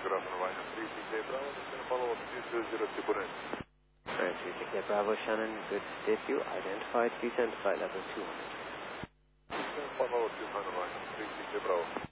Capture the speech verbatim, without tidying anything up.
Bravo November, three T K Bravo, this is follow up two two zero two Buren. Alright, three T K Bravo, Shannon, good to debut, identified, descent flight level two hundred. Follow up two hundred, three T K Bravo.